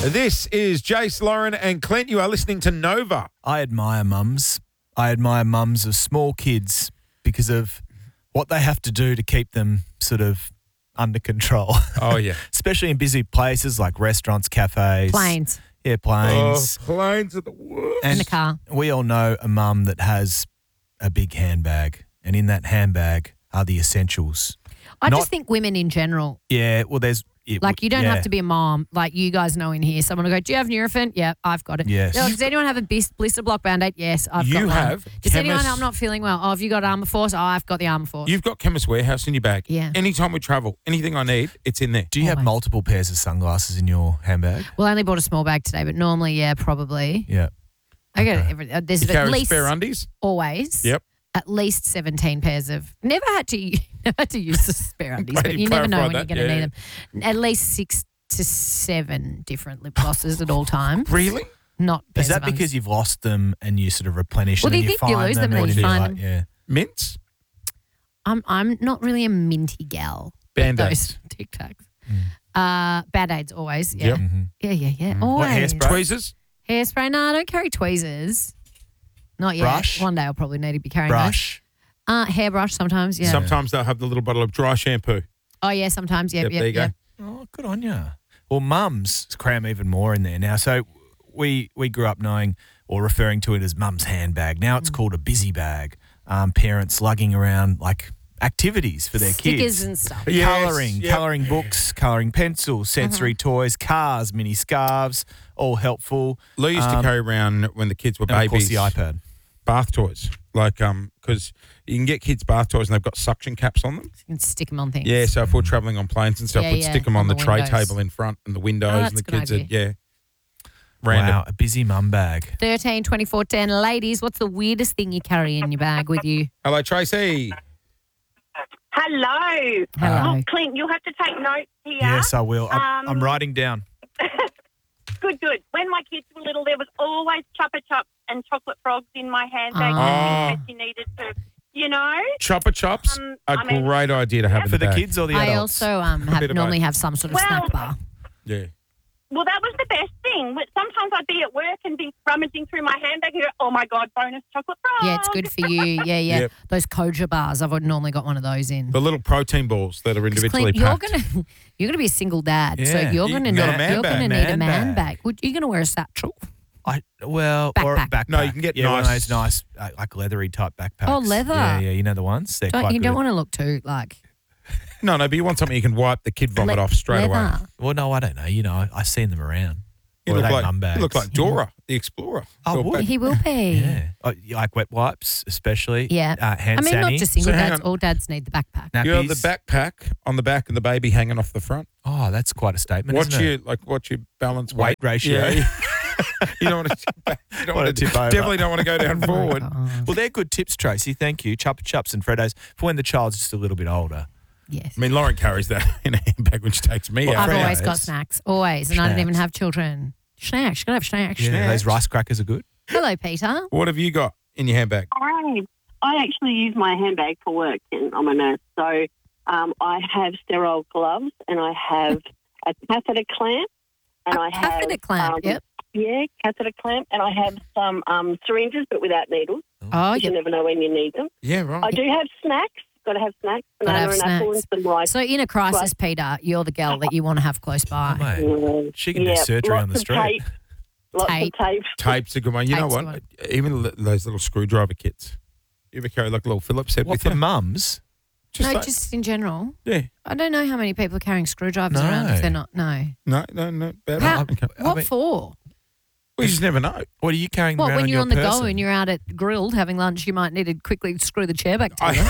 This is Jace, Lauren and Clint. You are listening to Nova. I admire mums. I admire mums of small kids because of what they have to do to keep them sort of under control. Oh, yeah. Especially in busy places like restaurants, cafes. Planes. Yeah, planes. Oh, planes are the worst. And the car. We all know a mum that has a big handbag, and in that handbag are the essentials. I just think women in general, Yeah, well, there's... like you don't have to be a mom. Like you guys know in here, someone will go, do you have Nurofen? Yeah, I've got it. Yes. Does anyone have a blister block Band-Aid? Yes, I've got You one. have Does anyone, Chemist- I'm not feeling well. Oh, have you got Armour Force? Oh, I've got the Armour Force. You've got Chemist Warehouse in your bag. Yeah. Anytime we travel, anything I need, it's in there. Do you have Always. multiple pairs of sunglasses in your handbag? Well, I only bought a small bag today, but normally, yeah, probably. Yeah. I get everything. There's You at carry least spare undies? always. Yep. At least 17 pairs of. Never had to use the spare undies, Glad but you you never know when clarified you're going to that, need them. At least 6 to 7 different lip glosses at all times. Really? Not Is pairs that of undies. because you've lost them and you sort of replenish Well, them do and you you think you find lose them and or then you do find like- them? Yeah. Mints? I'm not really a minty gal. Band-Aids. Those Tic Tacs. Band-Aids always. Yeah. Yep. Mhm. Yeah. What, Always. hairspray? Tweezers? Hairspray? No, I don't carry tweezers. Not yet. Brush? One day I'll probably need to be carrying Brush. those. Hairbrush sometimes, yeah. Sometimes they'll have the little bottle of dry shampoo. Oh, yeah, sometimes. Yep, there you go. Oh, good on you. Well, mums cram even more in there now. So we grew up knowing or referring to it as mum's handbag. Now it's called a busy bag. Parents lugging around like activities for their Stickers kids. and stuff. Yes, Colouring, yep. colouring books, colouring pencils, sensory toys, cars, mini scarves, all helpful. Lou used to carry around when the kids were And of course babies. the iPad. Bath toys. Like, because you can get kids bath toys and they've got suction caps on them. You can stick them on things. Yeah, so if we're travelling on planes and stuff, Yeah, we'd yeah, stick them on on the the tray windows. table in front and the windows Oh, and that's the a good kids would, idea. Random. Wow, a busy mum bag. 13, 24, 10. Ladies, what's the weirdest thing you carry in your bag with you? Hello, Tracy. Hello. Hello. Look, Clint, you'll have to take notes here. Yes, I will. I'm writing down. Good. When my kids were little, there was always Chupa Chups and chocolate frogs in my handbag Oh. in case you needed to, you know. Chopper Chops, a great idea to have in For the bag. kids or the I adults? also bit of normally both. have some sort of Well- snack bar. Yeah. Well, that was the best thing. But sometimes I'd be at work and be rummaging through my handbag and go, oh, my God, bonus chocolate frog. Yeah, it's good for you. Yeah. Yep. Those Koja bars, I've normally got one of those in. The little protein balls that are individually Clint, you're packed. gonna be a single dad, so Yeah. you're You gonna got a need man bag. need a Man man bag. bag. You're gonna wear a satchel. Or a Backpack. backpack. No, you can get one of nice- those nice, like leathery type backpacks. Oh, leather. Yeah, you know the ones? They're quite You good. don't want to look too like No, but you want something you can wipe the kid vomit off straight away. leather. Well, no, I don't know. You know, I've seen them around. You Or look are they like, mum bags? you look like Dora, the Explorer. Oh, Little would bag. He will be. Yeah. Oh, you like wet wipes, especially. Yeah. Hand I mean, not sanitizer. just single So hang dads. on. All dads need the backpack. nappies. You have the backpack on the back and the baby hanging off the front. Oh, that's quite a statement. What's isn't it? your balance Weight ratio? Yeah. you don't want to tip back. You don't Wanna want to tip over. definitely don't want to go down Oh, forward. my God. Well, they're good tips, Tracy. Thank you. Chupa Chups and Freddos for when the child's just a little bit older. Yes. I mean, Lauren carries that in a handbag when she takes me Well, out. I've Freddos. always got snacks. Always. And I don't even Snacks. have children. Snacks. You gotta have snacks. Yeah, those rice crackers are good. Hello, Peter. What have you got in your handbag? I actually use my handbag for work, and I'm a nurse. So I have sterile gloves, and I have a catheter clamp, and I have Catheter clamp. Yep. Yeah, catheter clamp, and I have some syringes, but without needles. Oh, You yep. never know when you need them. Yeah, right. I do have snacks. Got to have snacks, Gotta banana have and apple, snacks. and some rice. So in a crisis, Peter, you're the girl that you want to have close by. Oh, mate. She can do surgery on the street. Tape, lots Tape. of tape. Tape's a good one. You know Tape's what? good Even those little screwdriver kits. You ever carry like a little Phillips head What with for you? mums? No, like- just in general. yeah. I don't know how many people are carrying screwdrivers No. around if they're not. No. No. Bad. How, Okay. what mean- for? We just never know. What are you carrying What, around when on you're your on the go person? and you're out at Grilled having lunch, you might need to quickly screw the chair back together.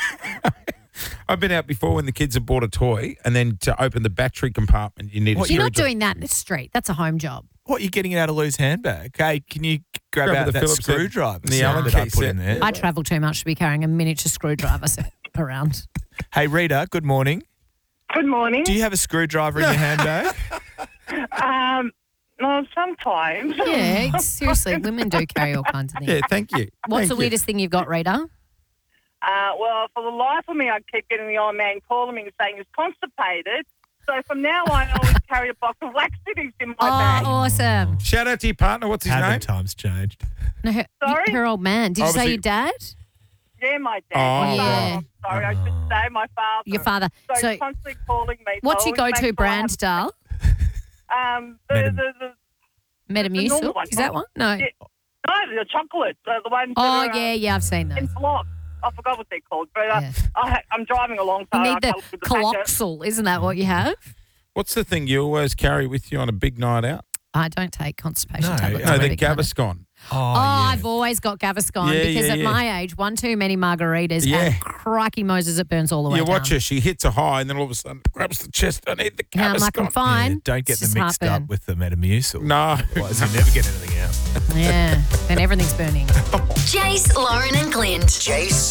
I've been out before when the kids have bought a toy, and then to open the battery compartment, you need a You're not screwdriver. doing that in the street. That's a home job. What, you're getting it out of Lou's handbag? Hey, can you grab Grab out the that Phillips head, screwdriver the set Allen that I key put set. in there? I travel too much to be carrying a miniature screwdriver set around. Hey, Rita, good morning. Good morning. Do you have a screwdriver in your handbag? Well, sometimes. Yeah, seriously, women do carry all kinds of things. Yeah, thank you. What's Thank the you. weirdest thing you've got, Rita? Well, for the life of me, I keep getting the old man calling me and saying he's constipated. So from now on, I always carry a box of laxatives in my Oh, bag. awesome. Shout out to your partner. What's his Haven't name? times changed? No, Sorry? her old man. Did you say Obviously- your dad? Yeah, my dad. Oh. My Yeah. father. Sorry, I should say my father. Your father. So, So he's constantly calling me. what's so your I always go-to make sure I brand, have- Dal? The Metamucil? normal one. Is that one? No. Yeah. No, the chocolates, the ones Oh, that are, yeah, I've seen in those. blocks. I forgot what they're called, but Yeah. I'm driving along. So You I need the come with packet. Coloxal. Isn't that what you have? What's the thing you always carry with you on a big night out? I don't take constipation No, tablets. No, I'm a the big fan of- Gaviscon. Oh, Oh, yeah. I've always got Gaviscon Yeah, because yeah, at yeah. my age, one too many margaritas Yeah. and crikey Moses, it burns all the way You down. watch her. She hits a high and then all of a sudden grabs the chest. I need the And I'm like, I'm Gaviscon. fine. Yeah, don't get It's them just mixed heartburn. up with the Metamucil. No. Otherwise, you never get anything out. Yeah, and everything's burning. Jace, Lauren, and Clint. Jace